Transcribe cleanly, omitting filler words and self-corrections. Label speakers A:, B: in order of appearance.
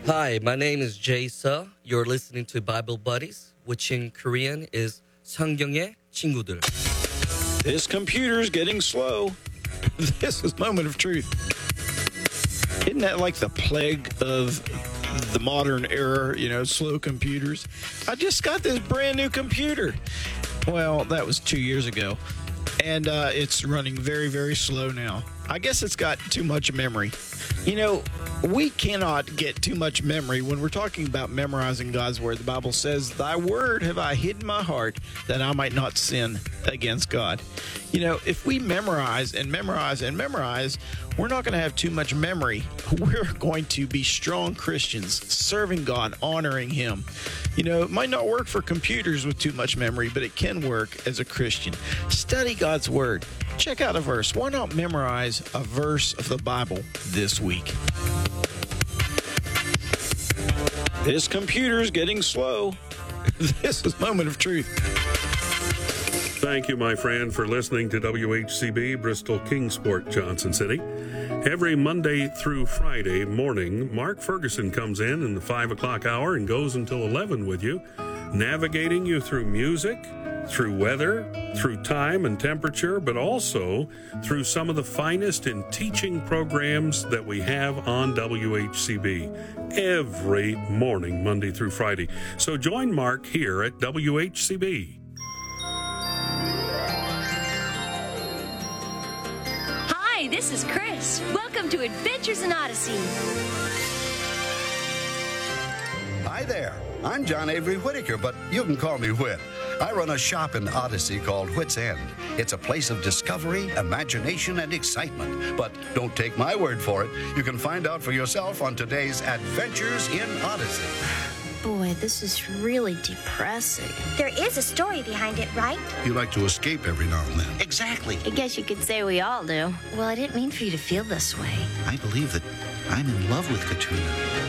A: Hi, my name is Jay Suh. You're listening to Bible Buddies, which in Korean is 성경의 친구들.
B: This computer's getting slow. This is Moment of Truth. Isn't that like the plague of the modern era, slow computers? I just got this brand new computer. Well, that was 2 years ago. And it's running very, very slow now. I guess it's got too much memory. We cannot get too much memory when we're talking about memorizing God's Word. The Bible says, "Thy word have I hid in my heart, that I might not sin against God." If we memorize and memorize and memorize, we're not going to have too much memory. We're going to be strong Christians, serving God, honoring Him. It might not work for computers with too much memory, but it can work as a Christian. Study God's Word. Check out a verse. Why not memorize a verse of the Bible this week? This computer's getting slow. This is Moment of Truth.
C: Thank you, my friend, for listening to WHCB Bristol Kingsport, Johnson City. Every Monday through Friday morning, Mark Ferguson comes in the 5 o'clock hour and goes until 11 with you, navigating you through music, through weather, through time and temperature, but also through some of the finest in teaching programs that we have on WHCB every morning, Monday through Friday. So join Mark here at WHCB.
D: Hi, this is Chris. Welcome to Adventures in Odyssey.
E: Hi there. I'm John Avery Whitaker, but you can call me Whit. I run a shop in Odyssey called Whit's End. It's a place of discovery, imagination, and excitement. But don't take my word for it. You can find out for yourself on today's Adventures in Odyssey.
F: Boy, this is really depressing.
G: There is a story behind it, right?
E: You like to escape every now and then.
H: Exactly.
F: I guess you could say we all do. Well, I didn't mean for you to feel this way.
H: I believe that I'm in love with Katrina.